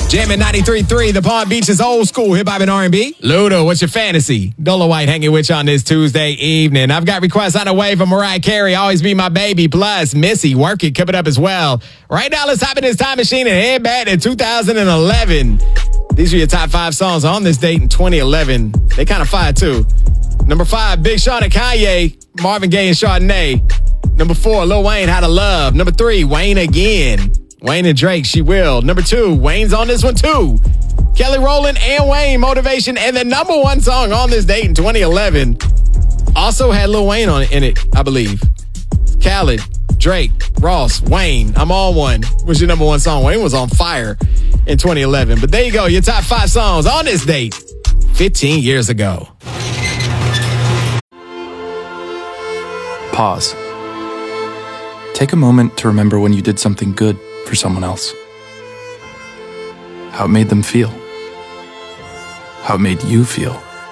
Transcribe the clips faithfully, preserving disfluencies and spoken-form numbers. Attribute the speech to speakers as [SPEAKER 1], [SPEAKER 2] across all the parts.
[SPEAKER 1] Jamming ninety-three point three, the Palm Beach's old school hip-hop and R and B. Ludo, what's your fantasy? Dolo White hanging with you on this Tuesday evening. I've got requests on the way from Mariah Carey, Always Be My Baby, plus Missy, Work It, coming up as well. Right now, let's hop in this time machine and head back to two thousand eleven. These are your top five songs on this date in twenty eleven. They kind of fire, too. Number five, Big Sean and Kanye, Marvin Gaye and Chardonnay. Number four, Lil Wayne, How to Love. Number three, Wayne Again. Wayne and Drake, She Will. Number two, Wayne's on this one too. Kelly Rowland and Wayne, Motivation. And the number one song on this date in twenty eleven also had Lil Wayne on it, in it, I believe. Khaled, Drake, Ross, Wayne, I'm On One was your number one song. Wayne was on fire in twenty eleven. But there you go, your top five songs on this date fifteen years ago.
[SPEAKER 2] Pause. Take a moment to remember when you did something good for someone else. How it made them feel. How it made you feel.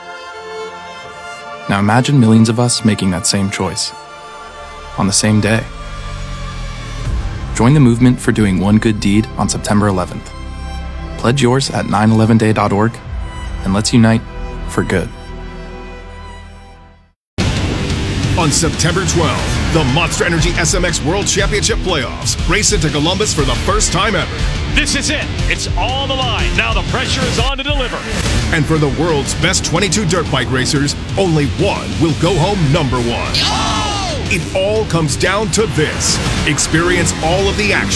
[SPEAKER 2] Now imagine millions of us making that same choice on the same day. Join the movement for doing one good deed on September eleventh. Pledge yours at nine eleven day dot org and let's unite for good.
[SPEAKER 3] On September twelfth, the Monster Energy S M X World Championship Playoffs race into Columbus for the first time ever.
[SPEAKER 4] This is it. It's all on the line. Now the pressure is on to deliver.
[SPEAKER 3] And for the world's best twenty-two dirt bike racers, only one will go home number one.
[SPEAKER 4] Oh!
[SPEAKER 3] It all comes down to this. Experience all of the action